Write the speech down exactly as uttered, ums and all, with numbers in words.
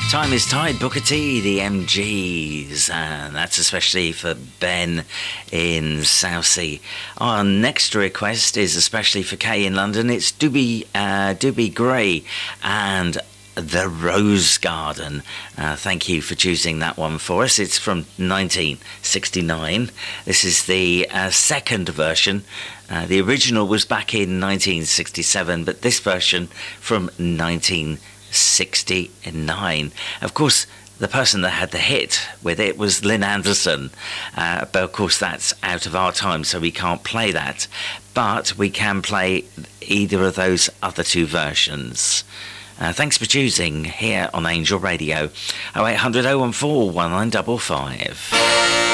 Time is Tide, Booker T, the M Gs, and that's especially for Ben in Southsea. Our next request is especially for Kay in London. It's Doobie, uh, Doobie Gray and The Rose Garden. Uh, thank you for choosing that one for us. It's from nineteen sixty-nine. This is the uh, second version. Uh, the original was back in nineteen sixty-seven, but this version from nineteen sixty-nine. Of course, the person that had the hit with it was Lynn Anderson, uh, but of course that's out of our time, so we can't play that. But we can play either of those other two versions. Uh, thanks for choosing here on Angel Radio. oh eight hundred, oh one four, one nine five five.